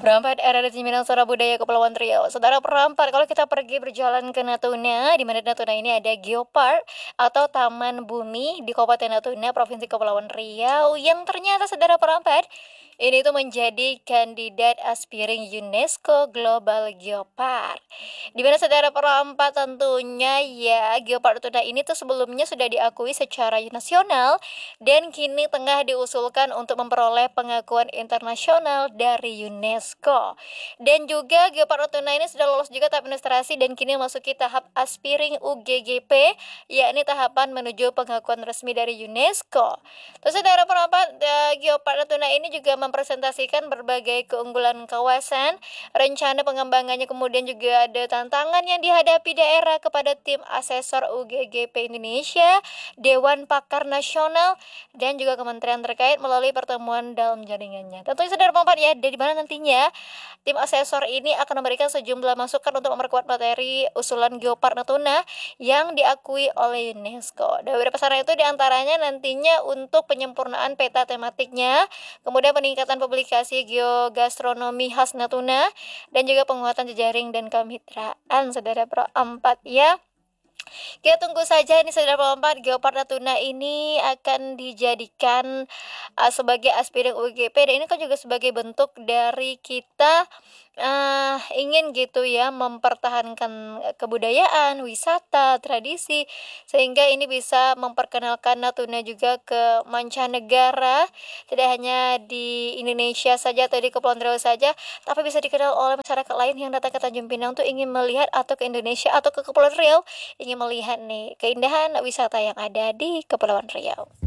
Perempat era di Minang Sora Budaya Kepulauan Riau. Saudara perempat, kalau kita pergi berjalan ke Natuna, di mana Natuna ini ada Geopark atau Taman Bumi di Kabupaten Natuna, Provinsi Kepulauan Riau, yang ternyata saudara perempat ini tuh menjadi kandidat aspiring UNESCO Global Geopark. Di mana saudara perempat tentunya ya Geopark Natuna ini tuh sebelumnya sudah diakui secara nasional dan kini tengah diusulkan untuk memperoleh pengakuan internasional dari UNESCO. Dan juga Geopark Natuna ini sudah lolos juga tahap administrasi dan kini memasuki tahap aspiring UGGP, yakni tahapan menuju pengakuan resmi dari UNESCO. Terus saudara perempat, Geopark Natuna ini juga mempresentasikan berbagai keunggulan kawasan, rencana pengembangannya, kemudian juga ada tantangan yang dihadapi daerah kepada tim asesor UGGP Indonesia, Dewan Pakar Nasional, dan juga kementerian terkait melalui pertemuan dalam jaringannya. Tentunya saudara perempat ya, dari mana nantinya tim asesor ini akan memberikan sejumlah masukan untuk memperkuat materi usulan Geopark Natuna yang diakui oleh UNESCO. Dan beberapa saran itu diantaranya nantinya untuk penyempurnaan peta tematiknya, kemudian peningkatan publikasi geogastronomi khas Natuna, dan juga penguatan jejaring dan kemitraan saudara perempat ya. Kita tunggu saja nih saudara perempat, Geopark Natuna ini akan dijadikan sebagai aspiring UGP, dan ini kan juga sebagai bentuk dari kita ingin gitu ya mempertahankan kebudayaan, wisata, tradisi, sehingga ini bisa memperkenalkan Natuna juga ke mancanegara, tidak hanya di Indonesia saja atau di Kepulauan Riau saja, tapi bisa dikenal oleh masyarakat lain yang datang ke Tanjung Pinang tuh ingin melihat, atau ke Indonesia atau ke Kepulauan Riau ingin melihat nih keindahan wisata yang ada di Kepulauan Riau.